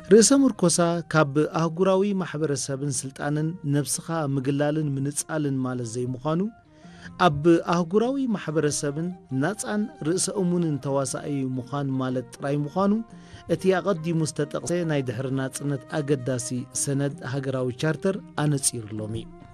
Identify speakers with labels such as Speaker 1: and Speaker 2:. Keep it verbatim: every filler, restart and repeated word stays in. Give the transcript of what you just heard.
Speaker 1: ርእሰ ምርኮሳ ካብ ኣህጉራዊ ማሕበረሰብን ስልጣንን ነብስኻ ምግላልን ምንጻልን ማለት ዘይምዃኑ ኣብ ኣህጉራዊ ማሕበረሰብን ናጻን ርእሰ እሙንን ተዋሳኢ ምዃን ማለት ጥራይ ምዃኑ እቲ ኣቐዲሙ ዝተጠቕሰ ናይ ድሕሪ ናጽነት ኣገዳሲ ሰነድ ሃገራዊ ቻርተር ኣነጺሩሎም እዩ